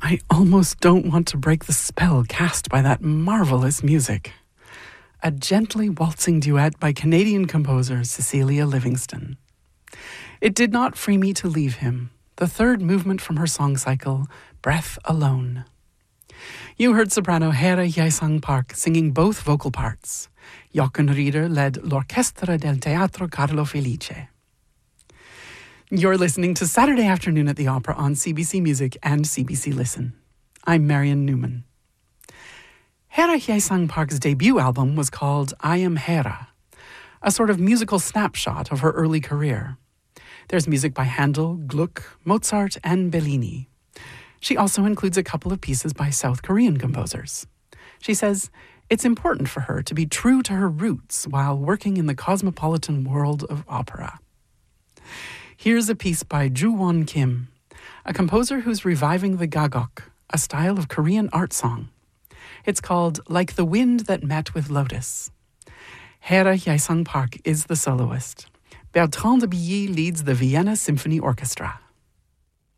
I almost don't want to break the spell cast by that marvelous music. A gently waltzing duet by Canadian composer Cecilia Livingston. It did not free me to leave him, the third movement from her song cycle, Breath Alone. You heard soprano Hera Hye-sung Park singing both vocal parts. Jochen Rieder led L'Orchestra del Teatro Carlo Felice. You're listening to Saturday Afternoon at the Opera on CBC Music and CBC Listen. I'm Marion Newman. Hera Hye-sung Park's debut album was called I Am Hera, a sort of musical snapshot of her early career. There's music by Handel, Gluck, Mozart, and Bellini. She also includes a couple of pieces by South Korean composers. She says it's important for her to be true to her roots while working in the cosmopolitan world of opera. Here's a piece by Joo-won Kim, a composer who's reviving the gagok, a style of Korean art song. It's called Like the Wind That Met with Lotus. Hera Hye-sung Park is the soloist. Bertrand de Billy leads the Vienna Symphony Orchestra.